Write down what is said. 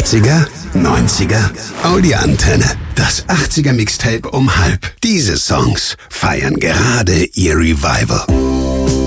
80er, 90er, Audi-Antenne. Das 80er Mixtape um halb. Diese Songs feiern gerade ihr Revival.